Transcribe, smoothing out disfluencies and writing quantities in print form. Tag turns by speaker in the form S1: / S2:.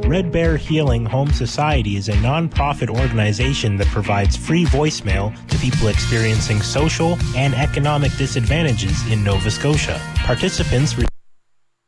S1: Red Bear Healing Home Society is a non-profit organization that provides free voicemail to people experiencing social and economic disadvantages in Nova Scotia. Participants